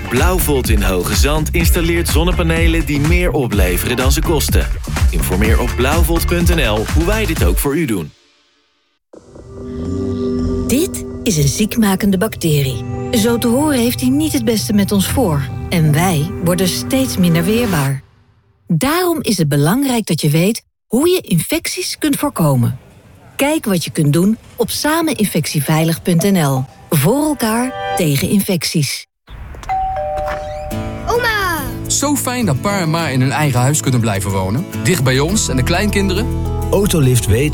Blauwvolt in Hoge Zand installeert zonnepanelen die meer opleveren dan ze kosten. Informeer op blauwvolt.nl hoe wij dit ook voor u doen. Dit is een ziekmakende bacterie. Zo te horen heeft hij niet het beste met ons voor. En wij worden steeds minder weerbaar. Daarom is het belangrijk dat je weet hoe je infecties kunt voorkomen. Kijk wat je kunt doen op sameninfectieveilig.nl. Voor elkaar tegen infecties. Oma! Zo fijn dat pa en ma in hun eigen huis kunnen blijven wonen. Dicht bij ons en de kleinkinderen. Autolift weet